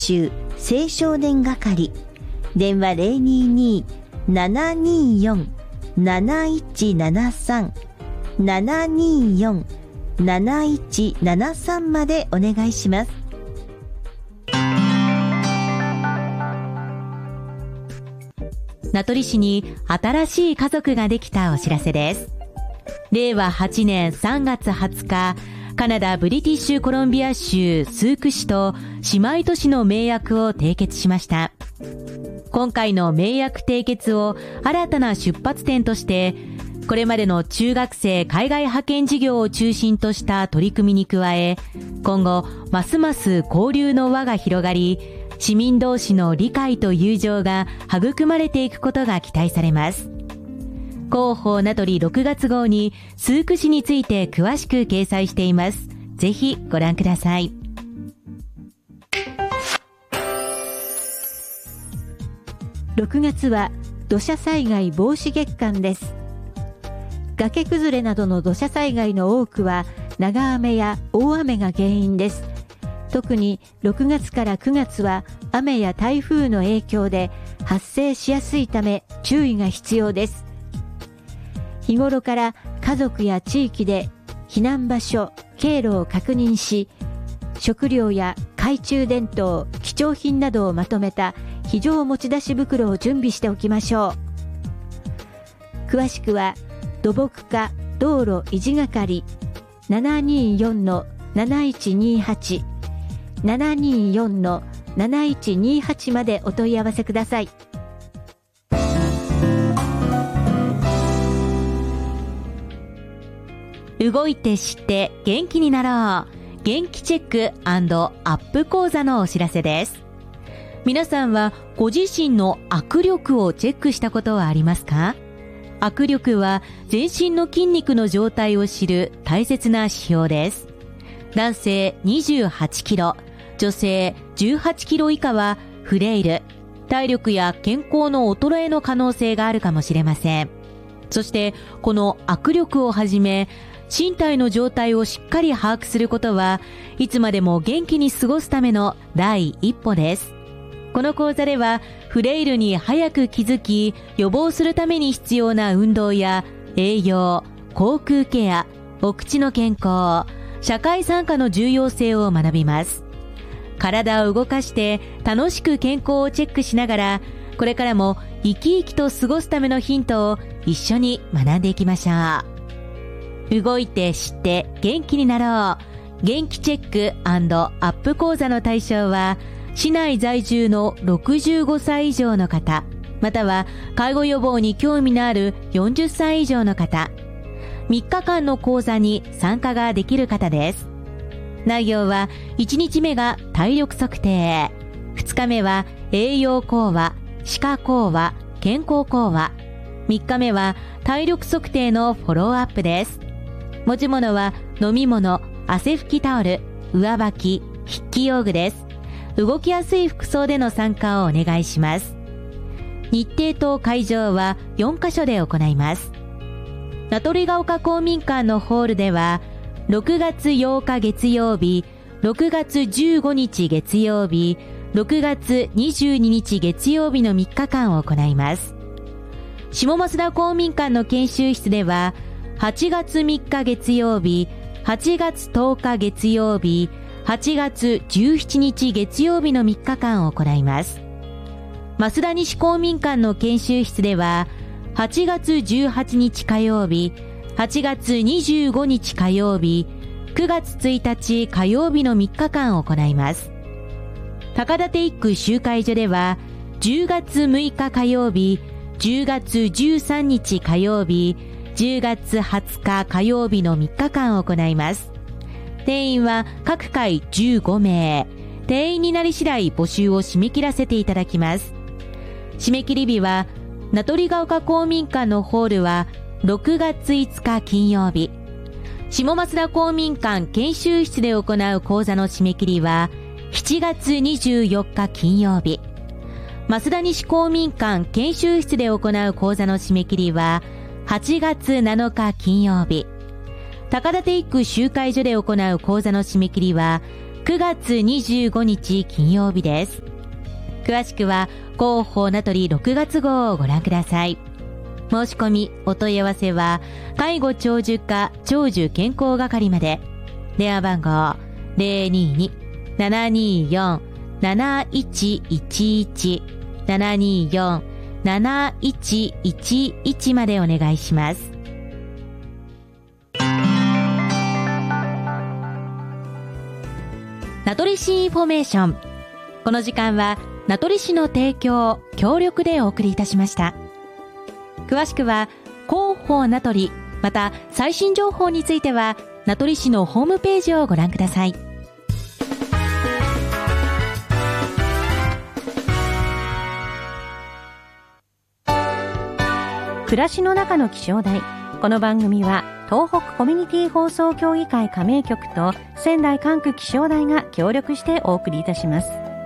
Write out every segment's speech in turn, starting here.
中青少年係、電話 022-724-7173 724-7173 までお願いします。 名取市に新しい家族ができたお知らせです。令和8年3月20日、カナダブリティッシュコロンビア州スーク市と姉妹都市の盟約を締結しました。今回の盟約締結を新たな出発点として、これまでの中学生海外派遣事業を中心とした取り組みに加え、今後ますます交流の輪が広がり、市民同士の理解と友情が育まれていくことが期待されます。広報名取6月号にスーク市について詳しく掲載しています。ぜひご覧ください。 6月は土砂災害防止月間です。崖崩れなどの土砂災害の多くは長雨や大雨が原因です。特に6月から9月は雨や台風の影響で発生しやすいため注意が必要です。日頃から家族や地域で避難場所、経路を確認し、食料や懐中電灯、貴重品などをまとめた非常持ち出し袋を準備しておきましょう。詳しくは土木課道路維持係 724-7128 724-7128 までお問い合わせください。 動いて知って元気になろう。元気チェック&アップ講座のお知らせです。皆さんはご自身の握力をチェックしたことはありますか？握力は全身の筋肉の状態を知る大切な指標です。男性28キロ、女性18キロ以下はフレイル、体力や健康の衰えの可能性があるかもしれません。そしてこの握力をはじめ身体の状態をしっかり把握することはいつまでも元気に過ごすための第一歩です。この講座ではフレイルに早く気づき予防するために必要な運動や栄養、口腔ケア、お口の健康、社会参加の重要性を学びます。体を動かして楽しく健康をチェックしながら、これからも生き生きと過ごすためのヒントを一緒に学んでいきましょう。動いて知って元気になろう。元気チェック&アップ講座の対象は、市内在住の65歳以上の方、または介護予防に興味のある40歳以上の方、3日間の講座に参加ができる方です。内容は1日目が体力測定、2日目は栄養講話、歯科講話、健康講話、3日目は体力測定のフォローアップです。持ち物は飲み物、汗拭きタオル、上履き、筆記用具です。動きやすい服装での参加をお願いします。日程と会場は4カ所で行います。名取ヶ丘公民館のホールでは、6月8日月曜日、6月15日月曜日、6月22日月曜日の3日間を行います。下増田公民館の研修室では、8月3日月曜日、8月10日月曜日、8月17日月曜日の3日間を行います。増田西公民館の研修室では、8月18日火曜日、8月25日火曜日、9月1日火曜日の3日間を行います。高立一区集会所では、10月6日火曜日、10月13日火曜日、10月20日火曜日の3日間を行います。定員は各回15名。定員になり次第募集を締め切らせていただきます。締め切り日は、名取ヶ丘公民館のホールは6月5日金曜日。下増田公民館研修室で行う講座の締め切りは7月24日金曜日。増田西公民館研修室で行う講座の締め切りは8月7日金曜日。高立一区集会所で行う講座の締め切りは 9月25日金曜日です。詳しくは広報名取6月号をご覧ください。申し込みお問い合わせは介護長寿課長寿健康係まで。電話番号 022-724-7111 724-7111 までお願いします。名取市インフォメーション。この時間は名取市の提供協力でお送りいたしました。詳しくは広報名取、また最新情報については名取市のホームページをご覧ください。 暮らしの中の気象台。この番組は東北コミュニティ放送協議会加盟局と仙台管区気象台が協力してお送りいたします。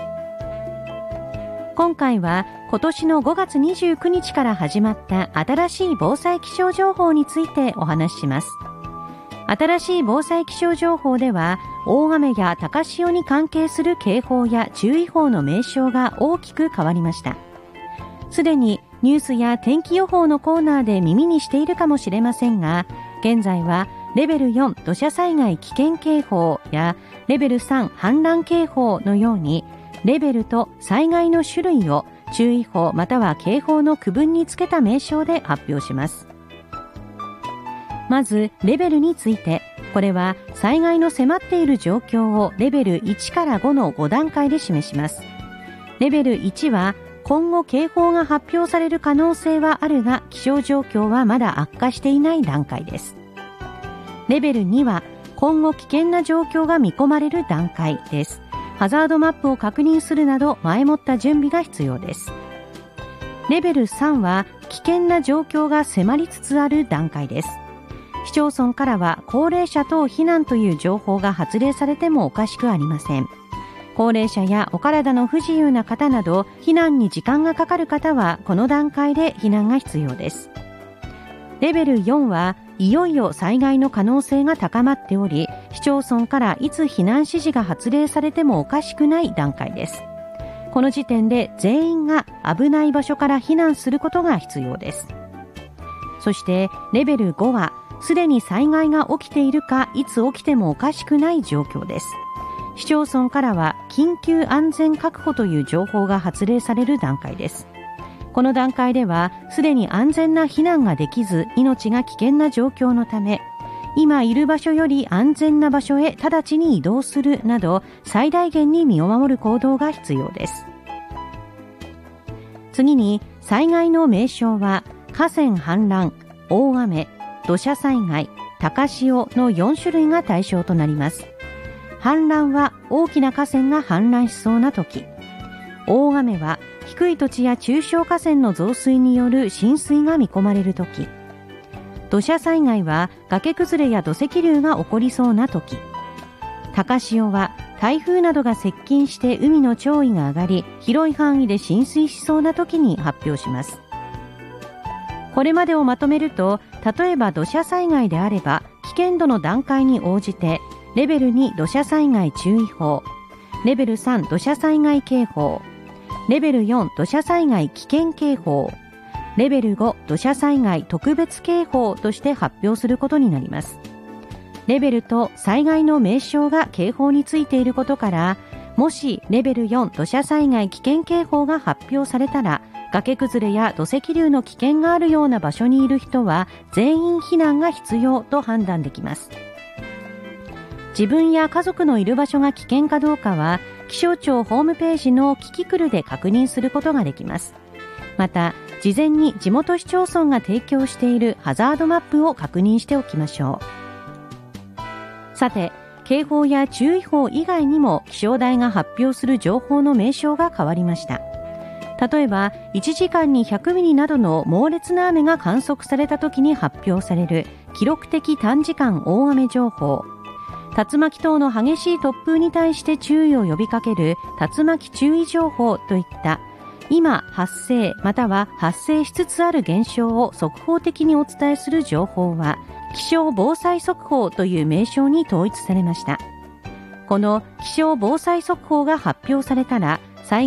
今回は今年の5月29日から始まった新しい防災気象情報についてお話しします。新しい防災気象情報では大雨や高潮に関係する警報や注意報の名称が大きく変わりました。すでにニュースや天気予報のコーナーで耳にしているかもしれませんが、現在はレベル4土砂災害危険警報やレベル3氾濫警報のようにレベルと災害の種類を注意報または警報の区分につけた名称で発表します。まずレベルについて、これは災害の迫っている状況をレベル1から5の5段階で示します。レベル1は今後警報が発表される可能性はあるが気象状況はまだ悪化していない段階です。レベル2は今後危険な状況が見込まれる段階です。ハザードマップを確認するなど前もった準備が必要です。レベル3は危険な状況が迫りつつある段階です。市町村からは高齢者等避難という情報が発令されてもおかしくありません。高齢者やお体の不自由な方など避難に時間がかかる方はこの段階で避難が必要です。レベル4はいよいよ災害の可能性が高まっており、市町村からいつ避難指示が発令されてもおかしくない段階です。この時点で全員が危ない場所から避難することが必要です。そしてレベル5はすでに災害が起きているかいつ起きてもおかしくない状況です。市町村からは緊急安全確保という情報が発令される段階です。この段階ではすでに安全な避難ができず命が危険な状況のため、今いる場所より安全な場所へ直ちに移動するなど最大限に身を守る行動が必要です。次に災害の名称は河川氾濫、大雨、土砂災害、高潮の4種類が対象となります。氾濫は大きな河川が氾濫しそうな時、大雨は低い土地や中小河川の増水による浸水が見込まれる時、土砂災害は崖崩れや土石流が起こりそうな時、高潮は台風などが接近して海の潮位が上がり広い範囲で浸水しそうな時に発表します。これまでをまとめると、例えば土砂災害であれば危険度の段階に応じてレベル2土砂災害注意報、レベル3土砂災害警報、レベル4土砂災害危険警報、レベル5土砂災害特別警報として発表することになります。レベルと災害の名称が警報についていることから、もしレベル4土砂災害危険警報が発表されたら、崖崩れや土石流の危険があるような場所にいる人は全員避難が必要と判断できます。自分や家族のいる場所が危険かどうかは気象庁ホームページのキキクルで確認することができます。また事前に地元市町村が提供しているハザードマップを確認しておきましょう。さて、警報や注意報以外にも気象台が発表する情報の名称が変わりました。例えば1時間に100ミリなどの猛烈な雨が観測された時に発表される記録的短時間大雨情報、竜巻等の激しい突風に対して注意を呼びかける竜巻注意情報といった今発生または発生しつつある現象を速報的にお伝えする情報は気象防災速報という名称に統一されました。 この気象防災速報が発表されたら